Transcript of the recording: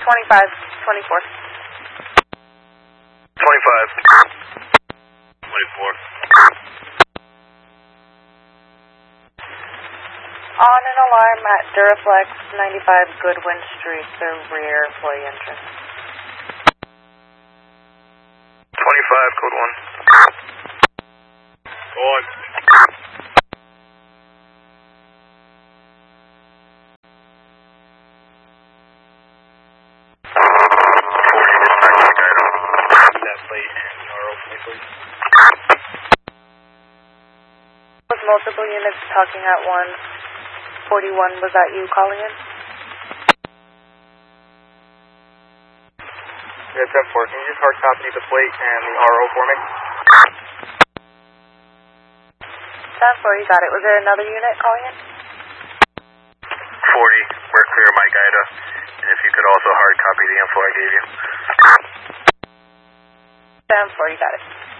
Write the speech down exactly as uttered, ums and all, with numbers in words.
twenty-five, twenty-four. twenty-five. twenty-four. On an alarm at Duraflex, ninety-five Goodwin Street, the rear employee entrance. twenty-five, code one. Go on. Was multiple units talking at one forty-one, was that you calling in? Yeah, ten four, can you just hard copy the plate and the R O for me? ten four, you got it. Was there another unit calling in? forty, we're clear, Mike Ida. And if you could also hard copy the info I gave you. ten four, you got it.